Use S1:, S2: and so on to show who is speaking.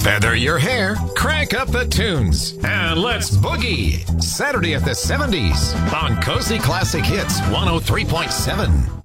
S1: Feather your hair, crank up the tunes, and let's boogie. Saturday at the 70s on Cozy Classic Hits 103.7.